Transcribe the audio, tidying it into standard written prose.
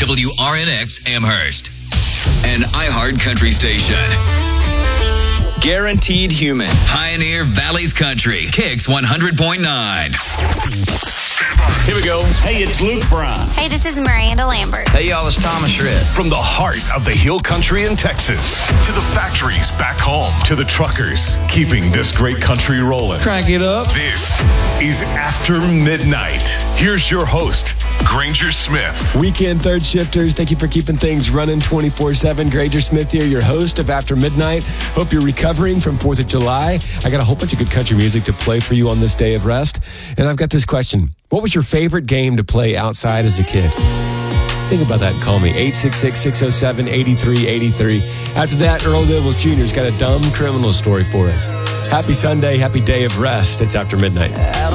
WRNX Amherst. An iHeart Country station. Guaranteed human. Pioneer Valley's Country. Kicks 100.9. Here we go. Hey, it's Luke Bryan. Hey, this is Miranda Lambert. Hey, y'all, it's Thomas Shred. From the heart of the Hill Country in Texas to the factories back home to the truckers keeping this great country rolling. Crank it up. This is After Midnight. Here's your host, Granger Smith. Weekend third shifters, thank you for keeping things running 24/7. Granger Smith here, your host of After Midnight. Hope you're recovering from 4th of July. I got a whole bunch of good country music to play for you on this day of rest. And I've got this question. What was your favorite game to play outside as a kid? Think about that and call me, 866-607-8383. After that, Earl Dibbles Jr.'s got a dumb criminal story for us. Happy Sunday, happy day of rest. It's After Midnight.